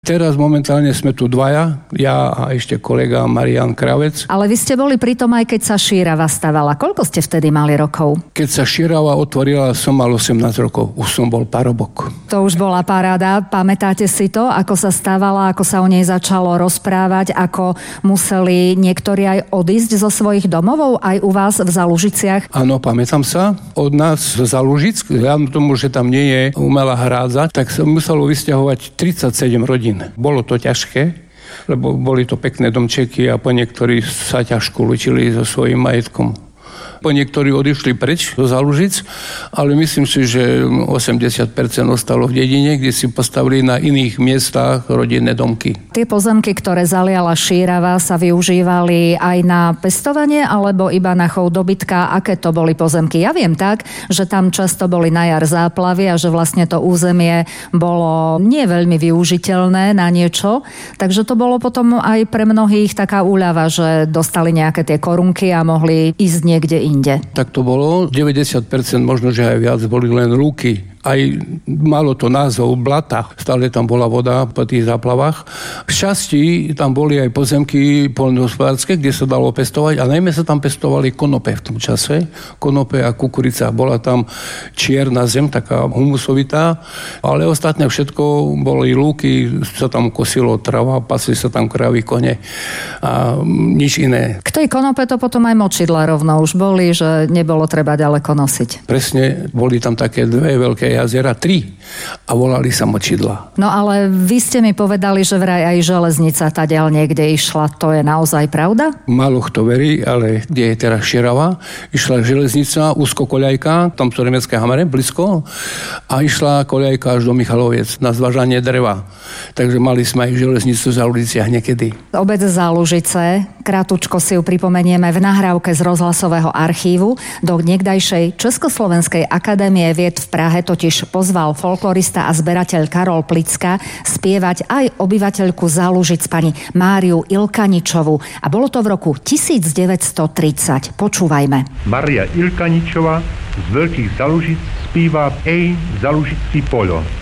Teraz momentálne sme tu dvaja, ja a ešte kolega Marián Kravec. Ale vy ste boli pri tom aj keď sa Šírava stavala. Koľko ste vtedy mali rokov? Keď sa Šírava otvorila, som mal 18 rokov. Už som bol parobok. To už bola paráda. Pamätáte si to, ako sa stávala, ako sa o nej začalo rozprávať, ako museli niektorí aj odísť zo svojich domovov, aj u vás v Zalužiciach? Áno, pamätám sa. Od nás z Zalužic, vzhľadom tomu, že tam nie je umelá hrádza, tak sa muselo vysťahovať 37 rodín. Bolo to ťažké, lebo boli to pekné domčeky a po niektorí sa ťažko lučili so svojím majetkom. Po niektorí odišli preč do Zalužic, ale myslím si, že 80% ostalo v dedine, kde si postavili na iných miestach rodinné domky. Tie pozemky, ktoré zaliala Šírava, sa využívali aj na pestovanie alebo iba na chov dobytka? Aké to boli pozemky? Ja viem tak, že tam často boli na jar záplavy a že vlastne to územie bolo nie veľmi využiteľné na niečo, takže to bolo potom aj pre mnohých taká úľava, že dostali nejaké tie korunky a mohli ísť niekde inde. Tak to bolo. 90%, možno, že aj viac, boli len lúky. Aj malo to názov blata. Stále tam bola voda po tých záplavách. V časti tam boli aj pozemky poľnohospodárske, kde sa dalo pestovať, a najmä sa tam pestovali konope v tom čase. Konope a kukurica. Bola tam čierna zem, taká humusovitá, ale ostatné všetko boli lúky, sa tam kosilo trava, pasli sa tam kravy, kone a nič iné. K tej konope to potom aj močidla rovno už boli, že nebolo treba ďaleko nosiť. Presne, boli tam také dve veľké jazera, 3, a volali sa močidla. No ale vy ste mi povedali, že vraj aj železnica tadiaľ niekde išla. To je naozaj pravda? Málo kto verí, ale kde je teraz Šírava, išla železnica, úzkokoľajka, tam sú nemecké hamere, blízko, a išla koľajka až do Michaloviec na zvažanie dreva. Takže mali sme aj železnicu v Zalužiciach niekedy. Obec Zálužice, krátko si ju pripomenieme v nahrávke z rozhlasového archívu. Do niekdajšej Československej akadémie vied v Prahe totiž pozval folklorista a zberateľ Karol Plicka spievať aj obyvateľku Zálužic pani Máriu Ilkaničovú. A bolo to v roku 1930. Počúvajme. Maria Ilkaničová z Veľkých Zalužic spíva Ej, Zalužický polo.